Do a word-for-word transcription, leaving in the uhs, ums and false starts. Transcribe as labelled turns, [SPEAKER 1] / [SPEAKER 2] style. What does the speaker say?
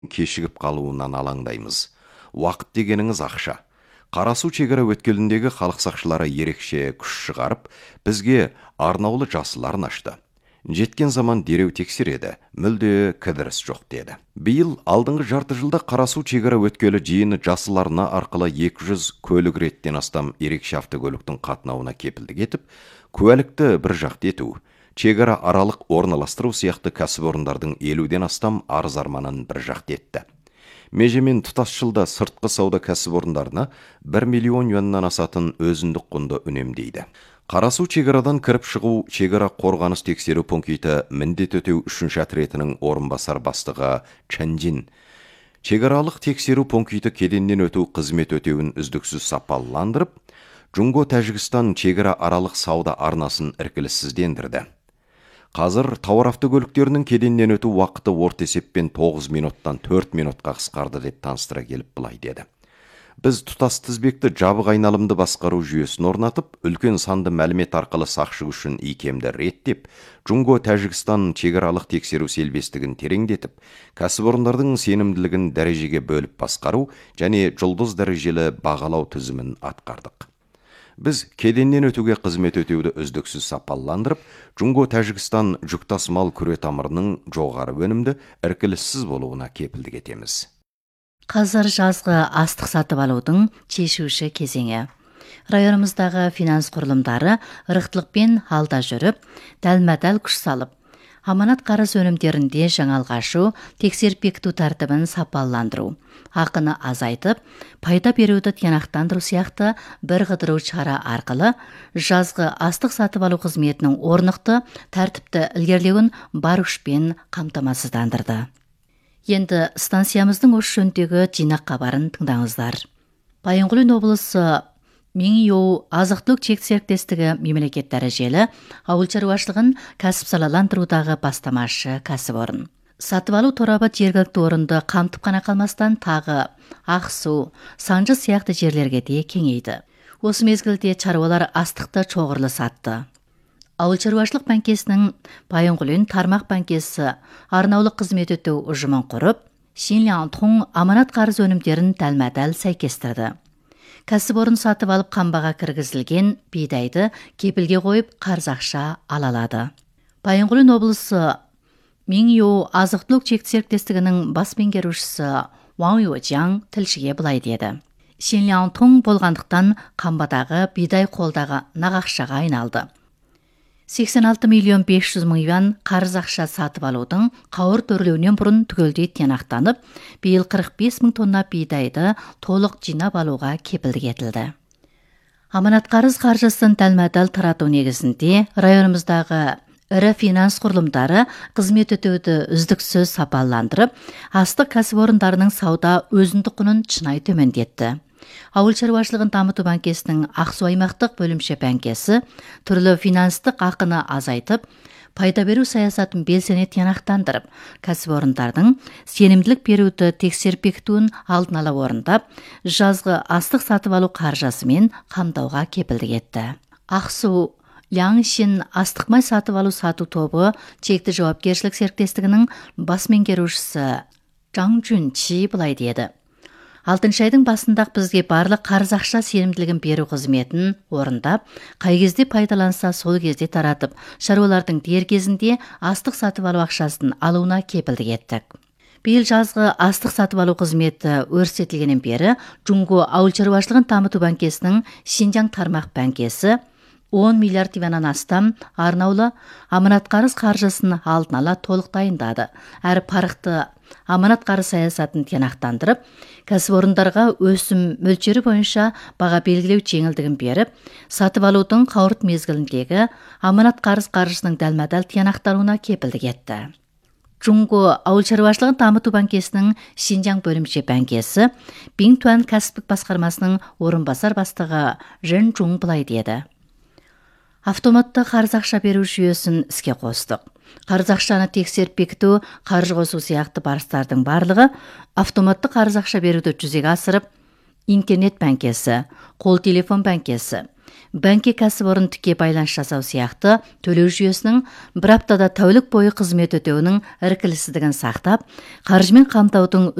[SPEAKER 1] кешігіп қалуынан алаңдаймыз. Уақыт дегеніңіз ақша. Қарасу шекара өткеліндегі халық сақшылары ерекше күш шығарып, бізге арнаулы жасыларын ашты. Жеткен заман дереу тексереді, мүлде кідіріс жоқ деді. Биыл алдыңғы жарты жылда Қарасу шекара өткелі жиыны жасыларына арқылы екі жүз көлік реттен астам ерекше автокөліктің қатынауына кепілдік етіп, куәлікті бір жақты ету, шекара аралық орналастыру сияқты кәсіпорындардың елуден астам арыз арманын бір жақты етті. Межемен тұтас жылда сыртқы сауда кәсіпорындарына бір миллион юаннан асатын өзіндік құнды үнемдейді. Қарасу шекарадан кіріп шығу шекара қорғаныс тексеру пункті міндет өтеу үшінші отрядының орынбасар бастығы Чанжин. Шекаралық тексеру пункті кеденнен өту қызмет өтеуін үздіксіз сапаландырып, Жунго-Тәжікстан шекара аралық сауда арнасын іркіліссіздендірді. Қазір тауар автокөліктерінің кеденнен өту уақыты орта есеппен тоғыз минуттан төрт минутқа қысқарды деп таныстыра келіп былай деді. Біз тұтас тізбекті жабық айналымды басқару жүйесін орнатып, үлкен санды мәлімет арқылы сақшы үшін икемді реттеп, Жунго-Тәжікстан шекаралық тексеру селбестігін тереңдетіп, кәсіпорындардың сенімділігін дәрежеге бөліп басқару және жұлдыз дәрежелі бағалау тізімін атқардық. Біз кеденнен өтуге қызмет өтеуді үздіксіз сапаландырып, Жунго-Тәжікстан жүк тасымал күре тамырының жоғары өнімді іркіліссіз болуына кепілдік етеміз.
[SPEAKER 2] Қазір жазғы астық сатып алудың шешуші кезеңі. Районымыздағы финанс құрылымдары ырықтылықпен алда жүріп, дәлме-дәл күш салып, аманат қарыз өнімдерінде жаңалғашу, тексеріп бекіту тәртібін сапаландыру, ақыны азайтып, пайда беруді тиянақтандыру сияқты бір қыдыру шара арқылы жазғы астық сатып алу қызметінің орнықты тәртіпті ілгерілеуін бар күшпен қамтамасыздандырды. Енді станциямыздың осы жөніндегі жинақ хабарын тыңдаңыздар. Байынқұлын облысы Меңиоу азық-түлік чек серіктестігі мемлекет дәрежелі ауыл шаруашылығын кәсіп салаландырудағы бастамашы кәсіпорын. Сатып алу торабы жергілікті орынды қамтып қана қалмастан тағы Ақсу, Санжы сияқты жерлерге де кеңейді. Осы мезгілде шаруалар астықты шоғырлы сатты. Ауыл шаруашылық банкесінің Байынқұлын тармақ банкесі арнаулы қызмет өтеу ұжымын құрып, Шинляңтұң аманат қарыз өнімдерін дәлме-дәл сәйкестірді. Кәсіпорын сатып алып қамбаға кіргізілген бидайды кепілге қойып қарыз ақша ала алады. Байынқұлын облысы Меңиоу азық-түлік чек серіктестігінің бас меңгерушісі Ваң Южаң тілшіге былай деді. Шинляңтұң болғандықтан қамбадағы бидай қолдағы нағақшаға айналды. сексен алты миллион бес жүз мың юан қарыз ақша сатып алудың қауыр төрлеуінен бұрын түгелдей тиянақтанып, биыл қырық бес мың тонна бидайды толық жинап алуға кепілдік етілді. Аманат қарыз қаржысын дәлме-дәл тарату негізінде районымыздағы ірі финанс құрылымдары қызмет өтеуді үздіксіз сапаландырып, астық кәсіпорындарының сауда өзіндік құнын шынайы төмендетті. Ауыл шаруашылығын дамыту банкесінің Ақсу аймақтық бөлімше банкесі түрлі финанстық ақыны азайтып, пайда беру саясатын белсене тиянақтандырып, кәсіпорындардың сенімділік беруді тексеріп бекітуін алдын ала орындап, жазғы астық сатып алу қаржысымен қамтауға кепілдік етті. Ақсу Ляңшин астық май сатып алу сату тобы чекті жауапкершілік серіктестігінің бас меңгерушісі Жаң Жүнчи былай деді. Алтыншы айдың басындағы бізге барлық қарыз ақша сенімділігін беру қызметін орындап, қай кезде пайдаланса сол кезде таратып, шаруалардың дер кезінде астық сатып алу ақшасын алуына кепілдік еттік. Биыл жазғы астық сатып алу қызметі өрістетілгеннен бері Жунго ауыл шаруашылығын дамыту банкесінің Шинжаң тармақ банкесі он миллиард юаннан астам арнаулы аманат қарыз қаржысын алдын ала толық дайындады. Әрі парықты аманат қарыз саясатын тиянақтандырып, кәсіпорындарға өсім мөлшері бойынша баға белгілеу жеңілдігін беріп, сатып алудың қауырт мезгіліндегі аманат қарыз қаржысының дәлме-дәл тиянақтануына кепілдік етті. Жунго ауыл шаруашылығын дамыту банкесінің Шинжаң бөлімше банкесі Биңтуан кәсіптік басқармасының орынбасар бастығы Жэн Жун былай деді. Автоматты қарыз ақша беру жүйесін іске қостық. Қарыз ақшаны тексеріп бекіту, қаржы қосу сияқты барыстардың барлығы автоматты қарыз ақша беруді жүзеге асырып, интернет банкесі, қол телефон банкесі, Бәңке кәсіпорын тіке байланыс жасау сияқты төлеу жүйесінің бір аптада тәулік бойы қызмет өтеуінің іркіліссіздігін сақтап, қаржымен қамтаудың